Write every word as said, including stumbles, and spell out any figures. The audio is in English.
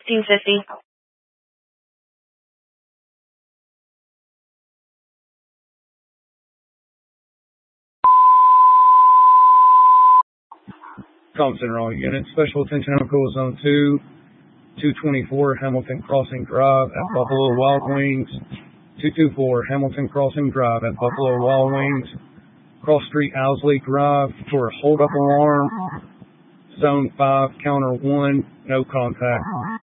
sixteen fifty. Thompson, all units. Special attention Alcoa Zone two, two twenty-four Hamilton Crossing Drive at Buffalo Wild Wings. two twenty-four Hamilton Crossing Drive at Buffalo Wild Wings. Cross Street Owsley Drive for a hold-up alarm. Zone five, counter one, no contact.